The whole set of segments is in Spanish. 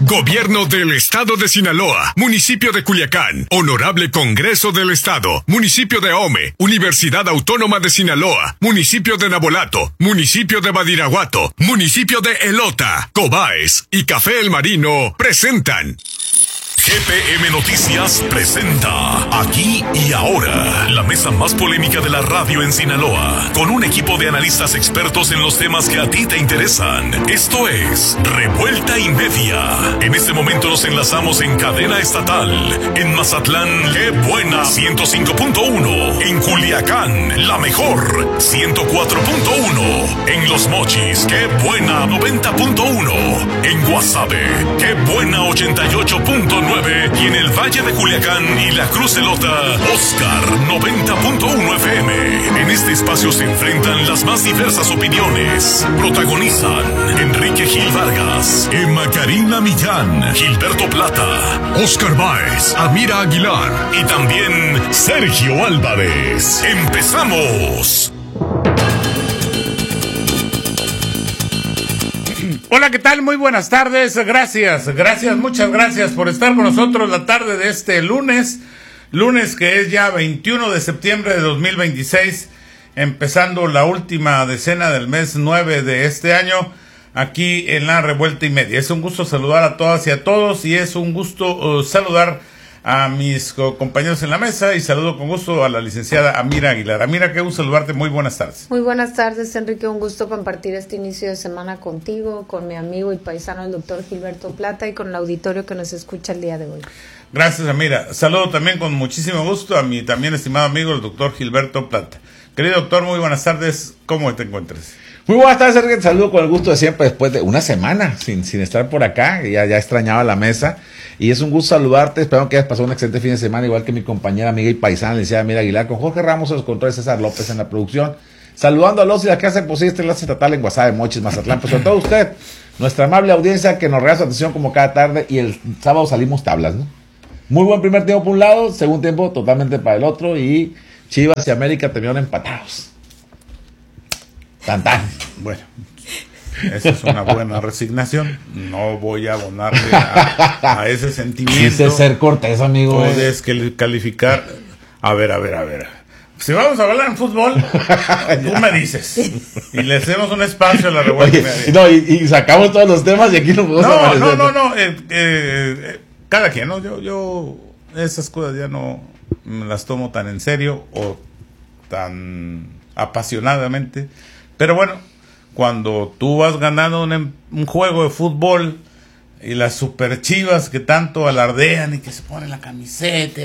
Gobierno del Estado de Sinaloa, Municipio de Culiacán, Honorable Congreso del Estado, Municipio de Ahome, Universidad Autónoma de Sinaloa, Municipio de Nabolato, Municipio de Badiraguato, Municipio de Elota, Cobaes y Café El Marino presentan GPM Noticias presenta Aquí y Ahora, la mesa más polémica de la radio en Sinaloa, con un equipo de analistas expertos en los temas que a ti te interesan. Esto es Revuelta y Media. En este momento nos enlazamos en cadena estatal. En Mazatlán, ¡qué buena! 105.1. En Culiacán, la mejor, 104.1. En Los Mochis, ¡qué buena! 90.1. En Guasave, ¡qué buena! 88.9. Y en el Valle de Culiacán y la Cruz Elota, Oscar 90.1 FM. En este espacio se enfrentan las más diversas opiniones. Protagonizan Enrique Gil Vargas, Emma Karina Millán, Gilberto Plata, Oscar Báez, Amira Aguilar y también Sergio Álvarez. ¡Empezamos! Hola, ¿qué tal? Muy buenas tardes. Muchas gracias por estar con nosotros la tarde de este lunes que es ya 21 de septiembre de 2026, empezando la última decena del mes 9 de este año, aquí en la Revuelta y Media. Es un gusto saludar a todas y a todos, y es un gusto saludar a mis compañeros en la mesa, y saludo con gusto a la licenciada Amira Aguilar. Amira, qué gusto saludarte, muy buenas tardes. Muy buenas tardes, Enrique, un gusto compartir este inicio de semana contigo, con mi amigo y paisano el doctor Gilberto Plata y con el auditorio que nos escucha el día de hoy. Gracias, Amira. Saludo también con muchísimo gusto a mi también estimado amigo el doctor Gilberto Plata. Querido doctor, muy buenas tardes, ¿cómo te encuentras? Muy buenas tardes, Sergio. Te saludo con el gusto de siempre después de una semana sin estar por acá. Ya extrañaba la mesa. Y es un gusto saludarte. Espero que hayas pasado un excelente fin de semana, igual que mi compañera, amiga y paisana, licenciada Amira Aguilar, con Jorge Ramos en los controles, César López en la producción. Saludando a los y las que hacen posible este enlace estatal en Guasave, Mochis, Mazatlán. Pues sobre todo usted, nuestra amable audiencia que nos regala su atención como cada tarde. Y el sábado salimos tablas, ¿no? Muy buen primer tiempo por un lado, segundo tiempo totalmente para el otro. Y Chivas y América terminaron empatados. Tan. Bueno, esa es una buena resignación. No voy a abonarle a ese sentimiento. Quise ser cortés, amigo. Puedes calificar. A ver. Si vamos a hablar en fútbol, tú me dices. Y le hacemos un espacio a la Revuelta. Oye, no, y sacamos todos los temas y aquí no podemos aparecer. No. Cada quien, ¿no? Yo esas cosas ya no me las tomo tan en serio o tan apasionadamente. Pero bueno, cuando tú vas ganando un juego de fútbol y las super Chivas que tanto alardean y que se ponen la camiseta,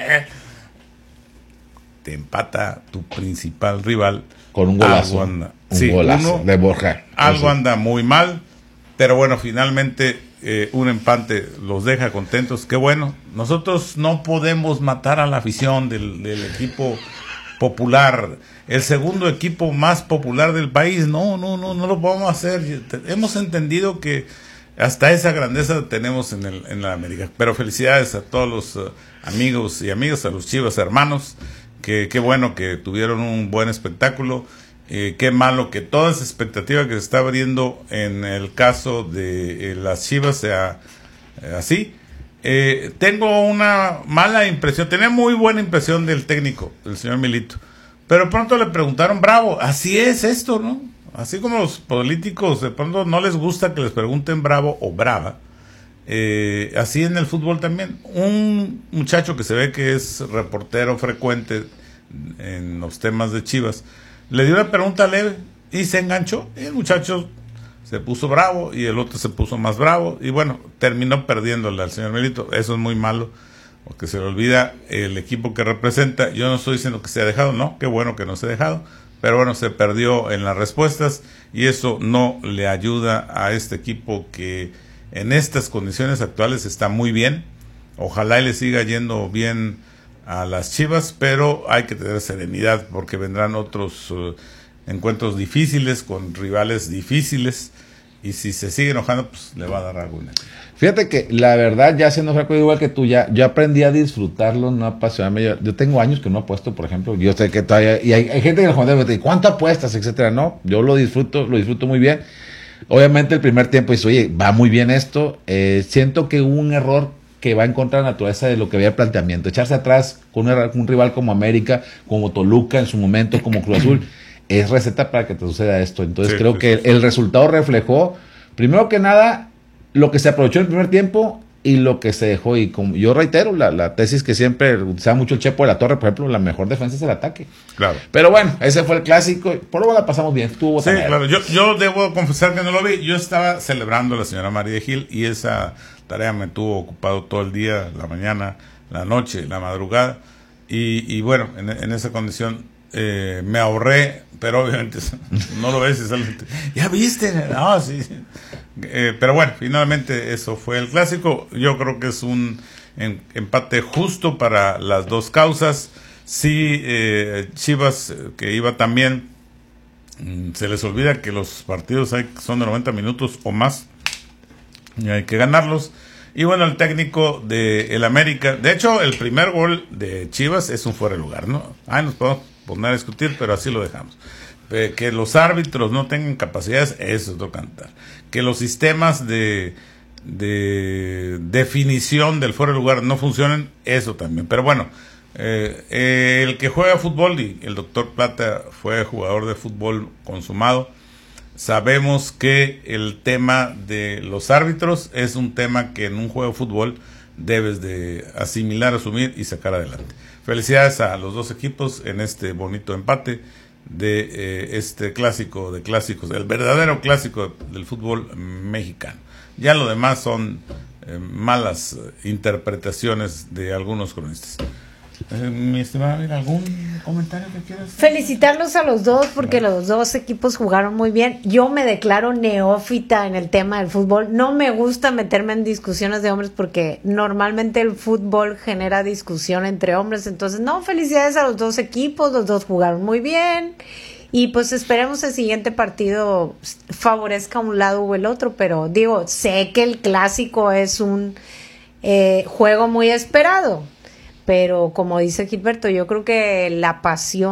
te empata tu principal rival con un golazo. Golazo de Borja. Algo anda muy mal, pero bueno, finalmente un empate los deja contentos. Qué bueno. Nosotros no podemos matar a la afición del equipo popular, el segundo equipo más popular del país. No lo podemos hacer. Hemos entendido que hasta esa grandeza tenemos en la América. Pero felicidades a todos los amigos y amigas, a los Chivas hermanos, que qué bueno que tuvieron un buen espectáculo. Qué malo que toda esa expectativa que se está abriendo en el caso de las Chivas sea así. Tengo una mala impresión. Tenía muy buena impresión del técnico, el señor Milito, pero pronto le preguntaron bravo. Así es esto, ¿no? Así como los políticos de pronto no les gusta que les pregunten bravo o brava, así en el fútbol también. Un muchacho que se ve que es reportero frecuente en los temas de Chivas le dio una pregunta leve y se enganchó, y el muchacho se puso bravo y el otro se puso más bravo, y bueno, terminó perdiéndole al señor Milito. Eso es muy malo, porque se le olvida el equipo que representa. Yo no estoy diciendo que se ha dejado, no, qué bueno que no se ha dejado, pero bueno, se perdió en las respuestas, y eso no le ayuda a este equipo que en estas condiciones actuales está muy bien. Ojalá y le siga yendo bien a las Chivas, pero hay que tener serenidad, porque vendrán otros encuentros difíciles con rivales difíciles, y si se sigue enojando, pues le va a dar alguna. Fíjate que la verdad, ya siendo franco, igual que tú, yo aprendí a disfrutarlo, no apasionarme. Yo tengo años que no apuesto, por ejemplo. Yo sé que todavía, y hay gente que me dice, ¿cuánto apuestas? Etcétera. No, yo lo disfruto muy bien. Obviamente el primer tiempo dice, oye, va muy bien esto. Siento que hubo un error que va en contra de la naturaleza de lo que había el planteamiento. Echarse atrás con un rival como América, como Toluca en su momento, como Cruz Azul, es receta para que te suceda esto. Entonces creo que el resultado reflejó, primero que nada, lo que se aprovechó en el primer tiempo y lo que se dejó. Y como yo reitero la tesis que siempre utiliza mucho el Chepo de la Torre, por ejemplo, la mejor defensa es el ataque. Claro. Pero bueno, ese fue el clásico. Por lo menos la pasamos bien. Estuvo sí, claro. Yo debo confesar que no lo vi. Yo estaba celebrando a la señora María Gil y esa tarea me tuvo ocupado todo el día, la mañana, la noche, la madrugada. Y bueno, en esa condición me ahorré, pero obviamente no lo ves y sale. ¿Ya viste? No, sí. Pero bueno, finalmente eso fue el clásico. Yo creo que es un empate justo para las dos causas. Sí, Chivas, que iba también, se les olvida que los partidos son de 90 minutos o más y hay que ganarlos. Y bueno, el técnico de el América, de hecho el primer gol de Chivas es un fuera de lugar, ¿no? Nos podemos poner a discutir, pero así lo dejamos. Que los árbitros no tengan capacidades, eso es otro cantar. Que los sistemas de definición del fuera de lugar no funcionen, eso también. Pero bueno, el que juega fútbol, y el doctor Plata fue jugador de fútbol consumado, sabemos que el tema de los árbitros es un tema que en un juego de fútbol debes de asimilar, asumir y sacar adelante. Felicidades a los dos equipos en este bonito empate de este clásico de clásicos, el verdadero clásico del fútbol mexicano. Ya lo demás son malas interpretaciones de algunos cronistas. Mi estimada, ¿algún comentario que quieras hacer? Felicitarlos a los dos porque los dos equipos jugaron muy bien. Yo me declaro neófita en el tema del fútbol. No me gusta meterme en discusiones de hombres porque normalmente el fútbol genera discusión entre hombres. Entonces, felicidades a los dos equipos. Los dos jugaron muy bien. Y pues esperemos el siguiente partido favorezca un lado o el otro. Pero digo, sé que el clásico es un juego muy esperado. Pero como dice Gilberto, yo creo que la pasión